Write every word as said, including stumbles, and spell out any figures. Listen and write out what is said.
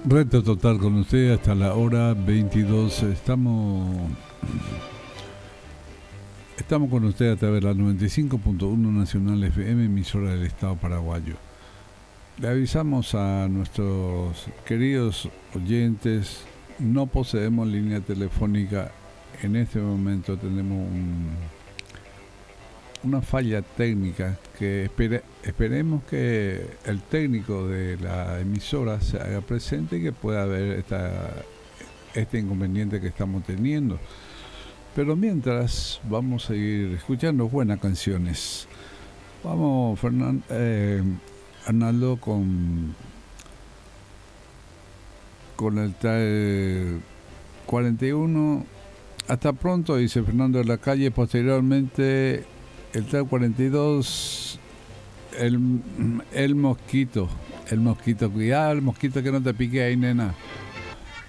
Reto total con usted hasta la hora veintidós. Estamos estamos con usted a través de la noventa y cinco punto uno Nacional F M, emisora del Estado paraguayo. Le avisamos a nuestros queridos oyentes, no poseemos línea telefónica. En este momento tenemos un, una falla técnica que espere, esperemos que el técnico de la emisora se haga presente y que pueda ver esta, este inconveniente que estamos teniendo. Pero mientras vamos a ir escuchando buenas canciones. Vamos, Fernando, eh, Arnaldo, con con el tal cuarenta y uno. Hasta pronto, dice Fernando de la Calle. Posteriormente, el tal cuarenta y dos, el, el mosquito. El mosquito, cuidado, el mosquito que no te pique ahí, nena.